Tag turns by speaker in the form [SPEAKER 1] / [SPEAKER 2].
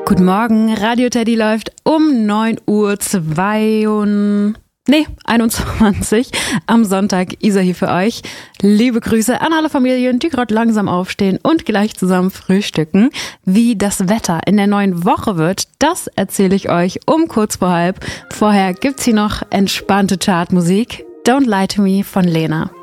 [SPEAKER 1] Guten Morgen, Radio Teddy läuft um 21 am Sonntag. Isa hier für euch. Liebe Grüße an alle Familien, die gerade langsam aufstehen und gleich zusammen frühstücken. Wie das Wetter in der neuen Woche wird, das erzähle ich euch um kurz vor halb. Vorher gibt's hier noch entspannte Chartmusik. Don't Lie to Me von Lena.